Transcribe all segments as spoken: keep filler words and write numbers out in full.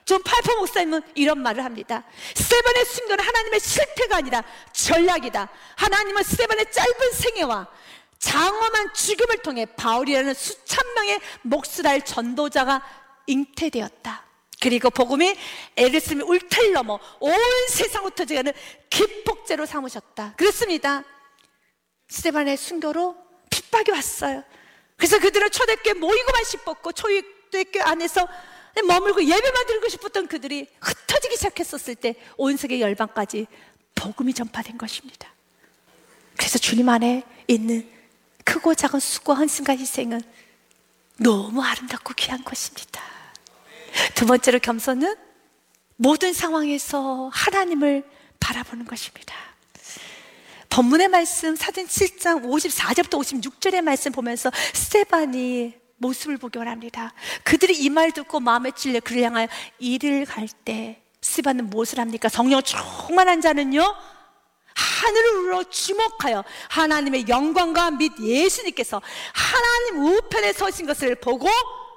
존 파이퍼 목사님은 이런 말을 합니다. 스데반의 순교는 하나님의 실패가 아니라 전략이다. 하나님은 스데반의 짧은 생애와 장엄한 죽음을 통해 바울이라는 수천 명의 몫을 할 전도자가 잉태되었다. 그리고 복음이 에르사렘의 울타리를 넘어 온 세상으로 터져가는 기폭제로 삼으셨다. 그렇습니다. 스데반의 순교로 핍박이 왔어요. 그래서 그들은 초대교회 모이고만 싶었고 초대교회 안에서 머물고 예배만 드리고 싶었던 그들이 흩어지기 시작했었을 때 온 세계 열방까지 복음이 전파된 것입니다. 그래서 주님 안에 있는 크고 작은 수고와 헌신과 희생은 너무 아름답고 귀한 것입니다. 두 번째로 겸손은 모든 상황에서 하나님을 바라보는 것입니다. 본문의 말씀 사도행 칠 장 오십사 절부터 오십육 절의 말씀 보면서 스데반이 모습을 보기 원합니다. 그들이 이 말 듣고 마음에 찔려 그를 향하여 이를 갈 때 스데반은 무엇을 합니까? 성령 충만한 자는요 하늘을 우러 주목하여 하나님의 영광과 및 예수님께서 하나님 우편에 서신 것을 보고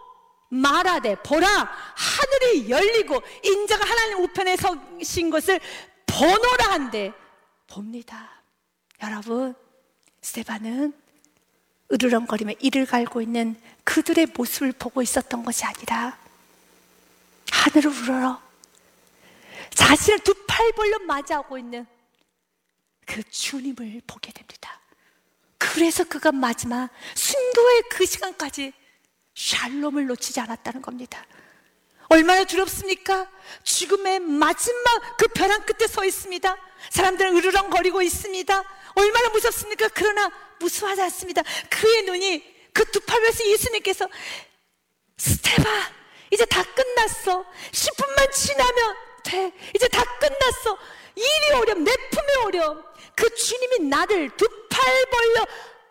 말하되 보라 하늘이 열리고 인자가 하나님 우편에 서신 것을 보노라 한데 봅니다. 여러분, 스데반은 으르렁거리며 이를 갈고 있는 그들의 모습을 보고 있었던 것이 아니라 하늘을 우러러 자신을 두 팔 벌려 맞이하고 있는 그 주님을 보게 됩니다. 그래서 그가 마지막 순교의 그 시간까지 샬롬을 놓치지 않았다는 겁니다. 얼마나 두렵습니까? 죽음의 마지막 그 벼랑 끝에 서 있습니다. 사람들은 으르렁거리고 있습니다. 얼마나 무섭습니까? 그러나 무서워하지 않습니다. 그의 눈이 그 두 팔 벌려서 예수님께서 스데반 이제 다 끝났어. 십 분만 지나면 돼. 이제 다 끝났어. 일이 어려움, 내 품에 어려움. 그 주님이 나를 두 팔 벌려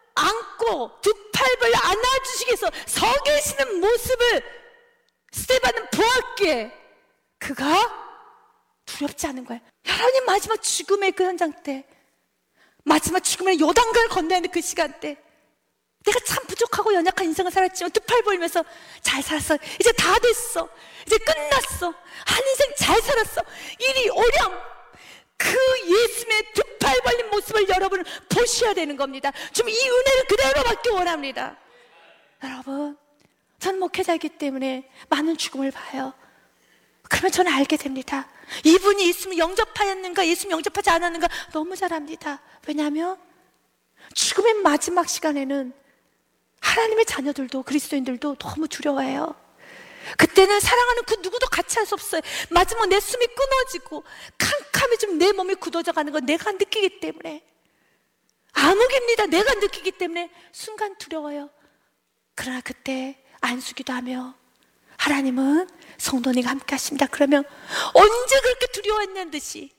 안고 두 팔 벌려 안아주시기 위해서 서 계시는 모습을 스데반은 보았기에 그가 두렵지 않은 거예요. 여러분이 마지막 죽음의 그 현장 때, 마지막 죽음의 요단강을 건너야 하는 그 시간 때 내가 참 부족하고 연약한 인생을 살았지만 두 팔 벌리면서 잘 살았어. 이제 다 됐어. 이제 끝났어. 한 인생 잘 살았어. 일이 어려움. 그 예수님의 두 팔 벌린 모습을 여러분은 보셔야 되는 겁니다. 좀 이 은혜를 그대로 받기 원합니다. 여러분, 저는 목회자이기 때문에 많은 죽음을 봐요. 그러면 저는 알게 됩니다. 이분이 예수님을 영접하였는가 예수님 영접하지 않았는가 너무 잘 압니다. 왜냐하면 죽음의 마지막 시간에는 하나님의 자녀들도 그리스도인들도 너무 두려워해요. 그때는 사랑하는 그 누구도 같이 할 수 없어요. 마지막 내 숨이 끊어지고 캄캄해지면 내 몸이 굳어져 가는 건 내가 느끼기 때문에, 암흑입니다. 내가 느끼기 때문에 순간 두려워요. 그러나 그때 안수기도 하며 하나님은 성도님과 함께 하십니다. 그러면 언제 그렇게 두려워했냐는 듯이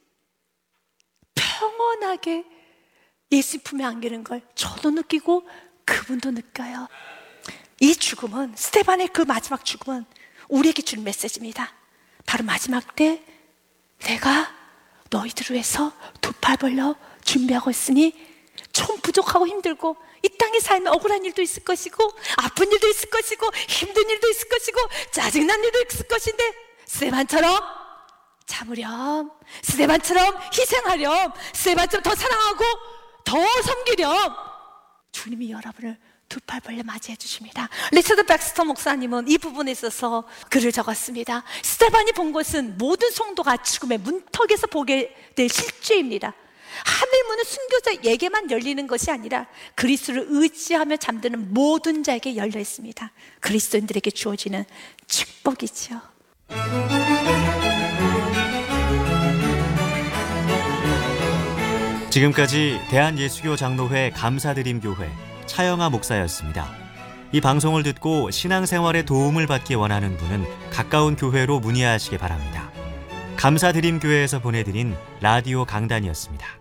평온하게 예수 품에 안기는 걸 저도 느끼고 그분도 느껴요. 이 죽음은, 스데반의 그 마지막 죽음은 우리에게 주는 메시지입니다. 바로 마지막 때 내가 너희들을 위해서 두 팔 벌려 준비하고 있으니 좀 부족하고 힘들고 이 땅에 살면 억울한 일도 있을 것이고 아픈 일도 있을 것이고 힘든 일도 있을 것이고 짜증난 일도 있을 것인데 스데반처럼 참으렴, 스데반처럼 희생하렴, 스데반처럼 더 사랑하고 더 섬기렴. 주님이 여러분을 두 팔 벌려 맞이해 주십니다. 리처드 백스터 목사님은 이 부분에 있어서 글을 적었습니다. 스데반이 본 것은 모든 성도가 죽음의 문턱에서 보게 될 실제입니다. 하늘문은 순교자에게만 열리는 것이 아니라 그리스도를 의지하며 잠드는 모든 자에게 열려 있습니다. 그리스도인들에게 주어지는 축복이죠. 지금까지 대한예수교 장로회 감사드림교회 차영아 목사였습니다. 이 방송을 듣고 신앙생활에 도움을 받기 원하는 분은 가까운 교회로 문의하시기 바랍니다. 감사드림교회에서 보내드린 라디오 강단이었습니다.